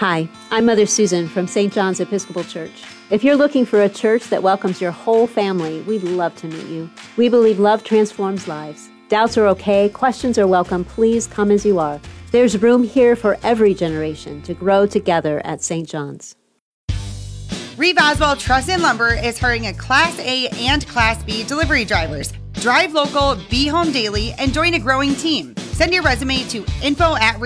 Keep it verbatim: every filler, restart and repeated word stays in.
Hi, I'm Mother Susan from Saint John's Episcopal Church. If you're looking for a church that welcomes your whole family, we'd love to meet you. We believe love transforms lives. Doubts are okay, questions are welcome. Please come as you are. There's room here for every generation to grow together at Saint John's. Reeve Oswald Truss and Lumber is hiring a Class A and Class B delivery drivers. Drive local, be home daily, and join a growing team. Send your resume to info at